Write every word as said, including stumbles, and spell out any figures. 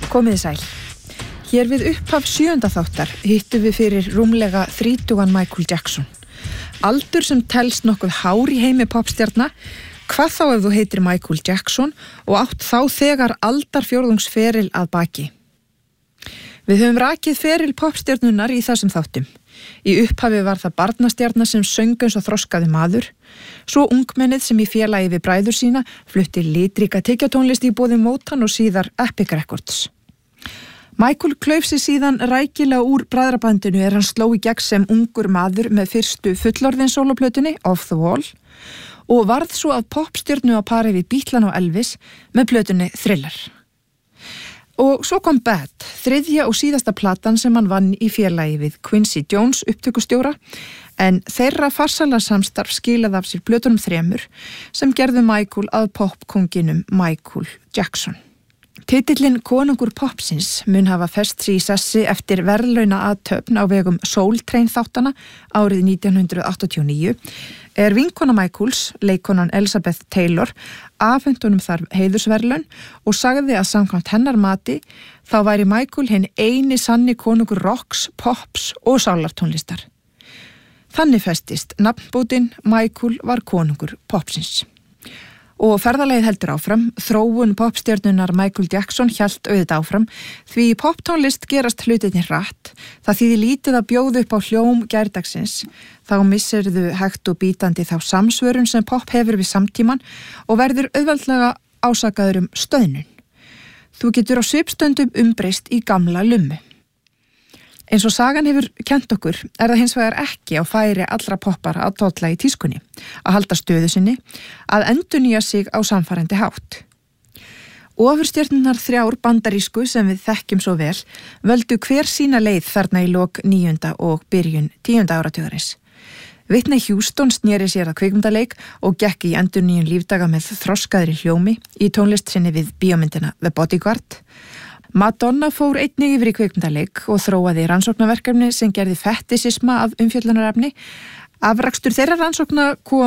Komiði sæl. Hér við upphaf sjöunda þáttar hittum við fyrir rúmlega þrítugan Michael Jackson. Aldur sem telst nokkuð hár í heimi popstjarna, hvað þá ef þú heitir Michael Jackson og átt þá þegar aldarfjórðungsferil að baki. Við höfum rakið feril popstjarnunar í þessum þáttum. Í upphafi var það barnastjarna sem söng eins og þroskaði maður, svo ungmennið sem í félagi við bræður sína flutti litríka tyggjatónlist í boði Motown og síðar Epic Records. Michael klauf sig síðan rækilega úr bræðrabandinu er hann sló í gegn sem ungur maður með fyrstu fullorðin sóloplötunni Off the Wall og varð svo að popstjörnu á pari við Beatlana og Elvis með plötunni Thriller. Og svo kom Bad, þriðja og síðasta platan sem hann vann í félagi við Quincy Jones upptökustjóra, en þeirra farsæla samstarf skilaði af sér plötunum þremur sem gerðu Michael að popkonginum Michael Jackson. Titillinn Konungur popsins mun hafa fest sig í sessi eftir verðlauna athöfn á vegum Soul Train þáttana árið nítján hundruð áttatíu og níu er vinkona Michaels, leikkonan Elizabeth Taylor, afhent honum þar heiðursverðlaun og sagði að samkvæmt hennar mati þá væri Michael hinn eini sanni konungur rocks, pops og sálartónlistar. Þannig festist nafnbótin Michael var konungur popsins. Og ferðalagið heldur áfram, þróun popstjörnunar Michael Jackson hélt auðvitað áfram, því í poptónlist gerast hlutirnir hratt, það þýðir lítið að bjóða upp á hljóm gærdagsins, þá missirðu hægt og bítandi þá samsvörun sem pop hefur við samtíman og verður auðveldlega ásakaður um stöðnun. Þú getur á svipstöndum umbreyst í gamla lummu. Eins og sagan hefur kennt okkur er það hins vegar ekki á færi allra poppara að tólla í tískunni, að halda stöðu sinni, að endurnýja sig á samfærandi hátt. Ofurstjörnurnar þrjár bandarísku sem við þekkjum svo vel völdu hver sína leið þarna í lok níunda og byrjun tíunda áratugarins. Whitney Houston sneri sér að kvikmyndaleik og gekk í endurnýjun lífdaga með þroskaðri hljómi í tónlist sinni við bíómyndina The Bodyguard. Madonna fór einnig yfir í kvikmyndaleik og þróaði rannsóknarverkefni sem gerði fetisisma af umfjöllunarefni. Afrakstur þeirra rannsókna kom